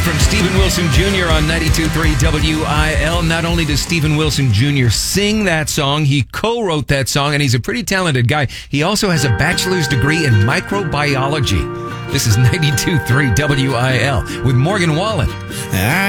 from Stephen Wilson Jr. on 92.3 WIL. Not only does Stephen Wilson Jr. sing that song, he co-wrote that song, and he's a pretty talented guy. He also has a bachelor's degree in microbiology. This is 92.3 WIL with Morgan Wallen.